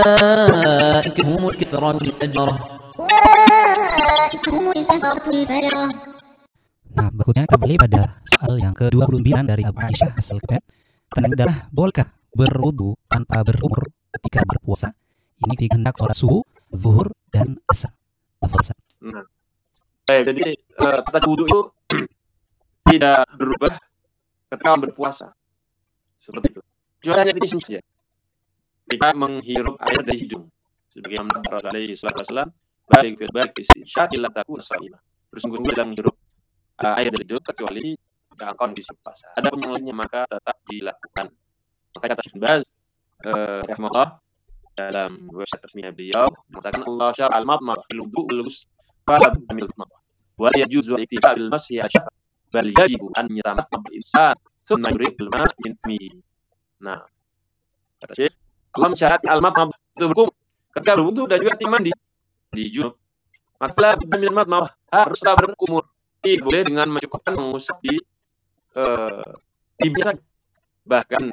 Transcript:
أولئك هم الكفرة الفجرة. Nah, berikutnya kembali pada soal yang ke-29 dari Abu Aisyah hasilkan tentang darah bolehkah berwudu tanpa berumur ketika berpuasa. Ini ketika hendak sholat subuh, zuhur, dan asar. Nah, jadi tata wudu itu tidak berubah ketika berpuasa. Seperti itu. Cuma hanya di sini saja. Kita menghirup air dari hidung. Sebagai Rasulullah alaihi wasallam, balik istinsyaq illa takun shaimah. Bersungguh-sungguh dalam menghirup air dari hidung kecuali dalam kondisi puasa. Ada yang lainnya maka tetap dilakukan. Maka kata Syekh Baz rahimahullah dalam website resminya beliau mengatakan Allah syara al-madmadah fil wudu' wal ghusl fala budda min al-madmadah wa yajuzu al-iktifa bil masyi ashafa bal yajibu an yatamadda al-insan thumma yuriq al-ma' min famihi. Nah, kata Syekh, Allah mensyaratkan al-madmadah itu berkumur ketika berwudu dan juga mandi di junub. Maka fala budda min al-madmadah haruslah berkumur. Boleh dengan mencukupkan mengusap di bibir saja. Bahkan